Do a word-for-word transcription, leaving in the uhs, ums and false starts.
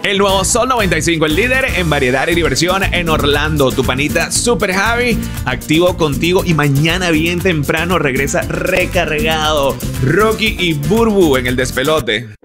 El nuevo Sol noventa y cinco, el líder en variedad y diversión en Orlando. Tu panita Super Javi, activo contigo y mañana bien temprano regresa recargado. Rocky y Burbu en el despelote.